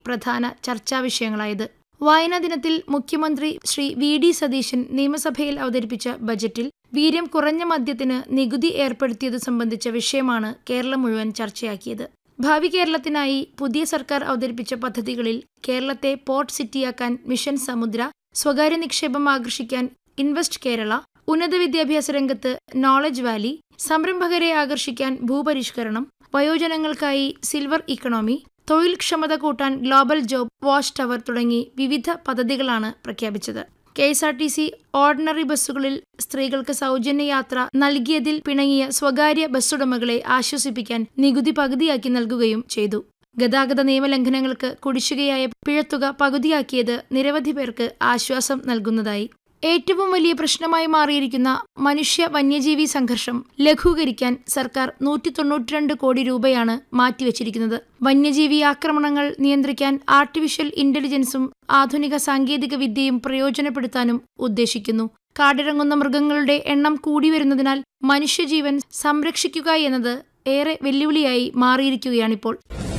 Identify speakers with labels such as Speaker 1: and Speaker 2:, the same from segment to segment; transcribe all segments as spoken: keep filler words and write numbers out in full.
Speaker 1: പ്രധാന ചർച്ചാ വിഷയങ്ങളായത്. വായനാ ദിനത്തിൽ മുഖ്യമന്ത്രി ശ്രീ വി ഡി സതീശൻ നിയമസഭയിൽ അവതരിപ്പിച്ച ബജറ്റിൽ വീര്യം കുറഞ്ഞ മദ്യത്തിന് നികുതി ഏർപ്പെടുത്തിയത് സംബന്ധിച്ച വിഷയമാണ് കേരളം മുഴുവൻ ചർച്ചയാക്കിയത്. ഭാവി കേരളത്തിനായി പുതിയ സർക്കാർ അവതരിപ്പിച്ച പദ്ധതികളിൽ കേരളത്തെ പോർട്ട് സിറ്റിയാക്കാൻ മിഷൻ സമുദ്ര, സ്വകാര്യ നിക്ഷേപം ആകർഷിക്കാൻ ഇൻവെസ്റ്റ് കേരള, ഉന്നത വിദ്യാഭ്യാസ രംഗത്ത് നോളജ് വാലി, സംരംഭകരെ ആകർഷിക്കാൻ ഭൂപരിഷ്കരണം, വയോജനങ്ങൾക്കായി സിൽവർ ഇക്കണോമി, തൊഴിൽ ക്ഷമത കൂട്ടാൻ ഗ്ലോബൽ ജോബ് വാച്ച് ടവർ തുടങ്ങി വിവിധ പദ്ധതികളാണ് പ്രഖ്യാപിച്ചത്. K S R T C ordinary ബസ്സുകളിൽ സ്ത്രീകൾക്ക് സൗജന്യ യാത്ര നൽകിയതിൽ പിണങ്ങിയ സ്വകാര്യ ബസ്സുടമകളെ ആശ്വസിപ്പിക്കാൻ നികുതി പകുതിയാക്കി നൽകുകയും ചെയ്തു. ഗതാഗത നിയമലംഘനങ്ങൾക്ക് കുടിശ്ശികയായ പിഴത്തുക പകുതിയാക്കിയത് നിരവധി പേർക്ക് ആശ്വാസം നൽകുന്നതായി. ഏറ്റവും വലിയ പ്രശ്നമായി മാറിയിരിക്കുന്ന മനുഷ്യ വന്യജീവി സംഘർഷം ലഘൂകരിക്കാൻ സർക്കാർ നൂറ്റി തൊണ്ണൂറ്റിരണ്ട് കോടി രൂപയാണ് മാറ്റിവെച്ചിരിക്കുന്നത്. വന്യജീവി ആക്രമണങ്ങൾ നിയന്ത്രിക്കാൻ ആർട്ടിഫിഷ്യൽ ഇന്റലിജൻസും ആധുനിക സാങ്കേതിക വിദ്യയും പ്രയോജനപ്പെടുത്താനും ഉദ്ദേശിക്കുന്നു. കാടിറങ്ങുന്ന മൃഗങ്ങളുടെ എണ്ണം കൂടി വരുന്നതിനാൽ മനുഷ്യജീവൻ സംരക്ഷിക്കുക എന്നത് ഏറെ വെല്ലുവിളിയായി മാറിയിരിക്കുകയാണിപ്പോൾ.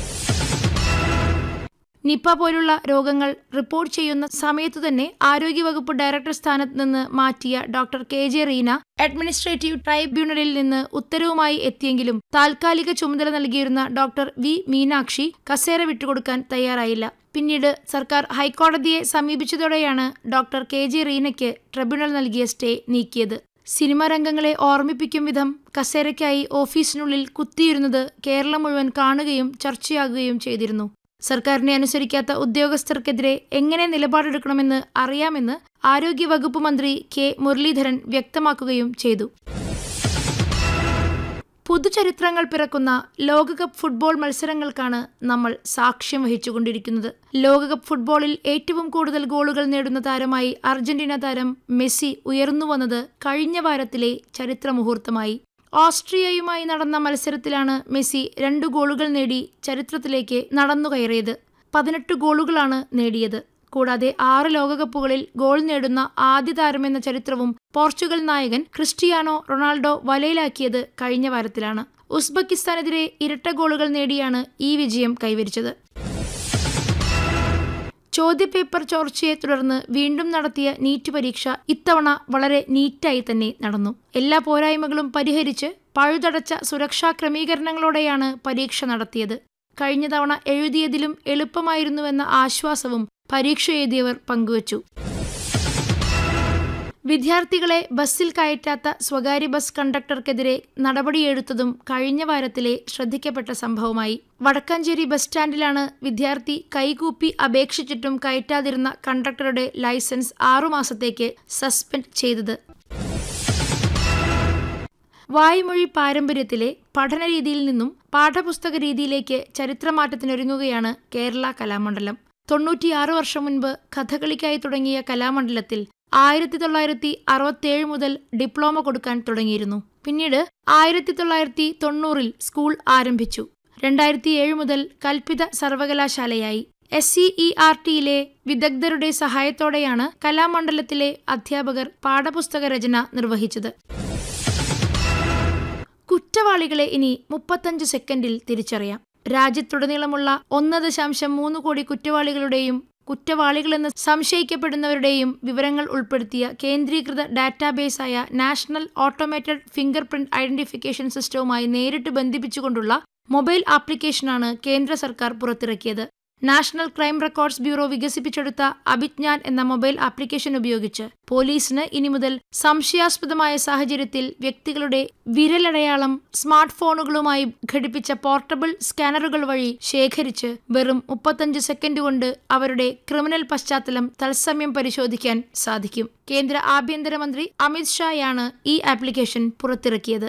Speaker 1: നിപ്പ പോലുള്ള രോഗങ്ങൾ റിപ്പോർട്ട് ചെയ്യുന്ന സമയത്തു തന്നെ ആരോഗ്യവകുപ്പ് ഡയറക്ടർ സ്ഥാനത്ത് നിന്ന് മാറ്റിയ doctor K J Reena administrative ട്രൈബ്യൂണലിൽ നിന്ന് ഉത്തരവുമായി എത്തിയെങ്കിലും താൽക്കാലിക ചുമതല നൽകിയിരുന്ന ഡോക്ടർ വി മീനാക്ഷി കസേര വിട്ടുകൊടുക്കാൻ തയ്യാറായില്ല. പിന്നീട് സർക്കാർ ഹൈക്കോടതിയെ സമീപിച്ചതോടെയാണ് ഡോക്ടർ കെ ജെ റീനയ്ക്ക് ട്രിബ്യൂണൽ നൽകിയ സ്റ്റേ നീക്കിയത്. സിനിമാ രംഗങ്ങളെ ഓർമ്മിപ്പിക്കും വിധം കസേരയ്ക്കായി ഓഫീസിനുള്ളിൽ കുത്തിയിരുന്നത് കേരളം മുഴുവൻ കാണുകയും ചർച്ചയാകുകയും ചെയ്തിരുന്നു. സർക്കാരിനെ അനുസരിക്കാത്ത ഉദ്യോഗസ്ഥർക്കെതിരെ എങ്ങനെ നിലപാടെടുക്കണമെന്ന് അറിയാമെന്ന് ആരോഗ്യവകുപ്പ് മന്ത്രി കെ മുരളീധരൻ വ്യക്തമാക്കുകയും ചെയ്തു. പുതുചരിത്രങ്ങൾ പിറക്കുന്ന ലോകകപ്പ് ഫുട്ബോൾ മത്സരങ്ങൾക്കാണ് നമ്മൾ സാക്ഷ്യം വഹിച്ചുകൊണ്ടിരിക്കുന്നത്. ലോകകപ്പ് ഫുട്ബോളിൽ ഏറ്റവും കൂടുതൽ ഗോളുകൾ നേടുന്ന താരമായി അർജന്റീന താരം മെസ്സി ഉയർന്നുവന്നത് കഴിഞ്ഞ വാരത്തിലെ ചരിത്രമുഹൂർത്തമായി. ഓസ്ട്രിയയുമായി നടന്ന മത്സരത്തിലാണ് മെസ്സി രണ്ടു ഗോളുകൾ നേടി ചരിത്രത്തിലേക്ക് നടന്നുകയറിയത്. പതിനെട്ട് ഗോളുകളാണ് നേടിയത്. കൂടാതെ ആറ് ലോകകപ്പുകളിൽ ഗോൾ നേടുന്ന ആദ്യ താരമെന്ന ചരിത്രവും പോർച്ചുഗൽ നായകൻ ക്രിസ്റ്റിയാനോ റൊണാൾഡോ വലയിലാക്കിയത് കഴിഞ്ഞ വാരത്തിലാണ്. ഉസ്ബെക്കിസ്ഥാനെതിരെ ഇരട്ട ഗോളുകൾ നേടിയാണ് ഈ വിജയം കൈവരിച്ചത്. ചോദ്യപേപ്പർ ചോർച്ചയെ തുടർന്ന് വീണ്ടും നടത്തിയ നീറ്റ് പരീക്ഷ ഇത്തവണ വളരെ നീറ്റായി തന്നെ നടന്നു. എല്ലാ പോരായ്മകളും പരിഹരിച്ച് പഴുതടച്ച സുരക്ഷാ ക്രമീകരണങ്ങളോടെയാണ് പരീക്ഷ നടത്തിയത്. കഴിഞ്ഞ തവണ എഴുതിയതിലും എളുപ്പമായിരുന്നുവെന്ന ആശ്വാസവും പരീക്ഷ എഴുതിയവർ പങ്കുവച്ചു. വിദ്യാർത്ഥികളെ ബസ്സിൽ കയറ്റാത്ത സ്വകാര്യ ബസ് കണ്ടക്ടർക്കെതിരെ നടപടിയെടുത്തതും കഴിഞ്ഞ വാരത്തിലെ ശ്രദ്ധിക്കപ്പെട്ട സംഭവമായി. വടക്കാഞ്ചേരി ബസ് സ്റ്റാൻഡിലാണ് വിദ്യാർത്ഥി കൈകൂപ്പി അപേക്ഷിച്ചിട്ടും കയറ്റാതിരുന്ന കണ്ടക്ടറുടെ ലൈസൻസ് ആറുമാസത്തേക്ക് സസ്പെൻഡ് ചെയ്തത്. വായ്മൊഴി പാരമ്പര്യത്തിലെ പഠനരീതിയിൽ നിന്നും പാഠപുസ്തക രീതിയിലേക്ക് ചരിത്രമാറ്റത്തിനൊരുങ്ങുകയാണ് കേരള കലാമണ്ഡലം. തൊണ്ണൂറ്റിയാറ് വർഷം മുൻപ് കഥകളിക്കായി തുടങ്ങിയ കലാമണ്ഡലത്തിൽ ആയിരത്തി തൊള്ളായിരത്തി അറുപത്തിയേഴ് മുതൽ ഡിപ്ലോമ കൊടുക്കാൻ തുടങ്ങിയിരുന്നു. പിന്നീട് ആയിരത്തി തൊള്ളായിരത്തി തൊണ്ണൂറിൽ സ്കൂൾ ആരംഭിച്ചു. രണ്ടായിരത്തി ഏഴ് മുതൽ കൽപ്പിത സർവകലാശാലയായി. എസ് സി ഇ ആർ ടിയിലെ വിദഗ്ധരുടെ സഹായത്തോടെയാണ് കലാമണ്ഡലത്തിലെ അധ്യാപകർ പാഠപുസ്തക രചന നിർവഹിച്ചത്. കുറ്റവാളികളെ ഇനി മുപ്പത്തഞ്ച് സെക്കൻഡിൽ തിരിച്ചറിയാം. രാജ്യത്തുടനീളമുള്ള ഒന്ന് ദശാംശം മൂന്ന് കോടി കുറ്റവാളികളുടെയും കുറ്റവാളികളെന്ന് സംശയിക്കപ്പെടുന്നവരുടെയും വിവരങ്ങൾ ഉൾപ്പെടുത്തിയ കേന്ദ്രീകൃത ഡാറ്റാബേസായ national automated finger print identification സിസ്റ്റവുമായി നേരിട്ട് ബന്ധിപ്പിച്ചുകൊണ്ടുള്ള മൊബൈൽ ആപ്ലിക്കേഷനാണ് കേന്ദ്ര സർക്കാർ പുറത്തിറക്കിയത്. നാഷണൽ ക്രൈം റെക്കോർഡ്സ് ബ്യൂറോ വികസിപ്പിച്ചെടുത്ത അഭിജ്ഞാൻ എന്ന മൊബൈൽ ആപ്ലിക്കേഷൻ ഉപയോഗിച്ച് പോലീസിന് ഇനി മുതൽ സംശയാസ്പദമായ സാഹചര്യത്തിൽ വ്യക്തികളുടെ വിരലടയാളം സ്മാർട്ട് ഫോണുകളുമായി ഘടിപ്പിച്ച പോർട്ടബിൾ സ്കാനറുകൾ വഴി ശേഖരിച്ച് വെറും മുപ്പത്തഞ്ച് സെക്കൻഡ് കൊണ്ട് അവരുടെ ക്രിമിനൽ പശ്ചാത്തലം തത്സമയം പരിശോധിക്കാൻ സാധിക്കും. കേന്ദ്ര ആഭ്യന്തരമന്ത്രി അമിത് ഷായാണ് ഈ ആപ്ലിക്കേഷൻ പുറത്തിറക്കിയത്.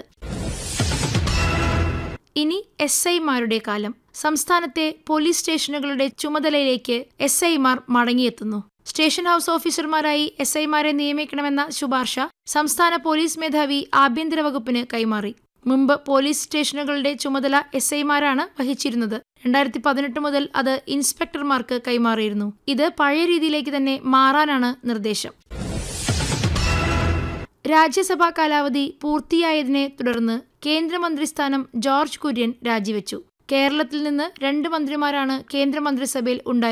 Speaker 1: ഇനി എസ് ഐമാരുടെ കാലം. സംസ്ഥാനത്തെ police സ്റ്റേഷനുകളുടെ ചുമതലയിലേക്ക് S ഐമാർ മടങ്ങിയെത്തുന്നു. Station house ഓഫീസർമാരായി S ഐമാരെ നിയമിക്കണമെന്ന ശുപാർശ സംസ്ഥാന പോലീസ് മേധാവി ആഭ്യന്തര വകുപ്പിന് കൈമാറി. മുമ്പ് പോലീസ് സ്റ്റേഷനുകളുടെ ചുമതല എസ് ഐമാരാണ് വഹിച്ചിരുന്നത്. രണ്ടായിരത്തി പതിനെട്ട് മുതൽ അത് ഇൻസ്പെക്ടർമാർക്ക് കൈമാറിയിരുന്നു. ഇത് പഴയ രീതിയിലേക്ക് തന്നെ മാറാനാണ് നിർദ്ദേശം. രാജ്യസഭാ കാലാവധി പൂർത്തിയായതിനെ തുടർന്ന് കേന്ദ്രമന്ത്രിസ്ഥാനം ജോർജ് കുര്യൻ രാജിവെച്ചു. കേരളത്തിൽ നിന്ന് രണ്ട് മന്ത്രിമാരാണ് കേന്ദ്രമന്ത്രിസഭയിൽ ഉണ്ടായിരുന്നത്.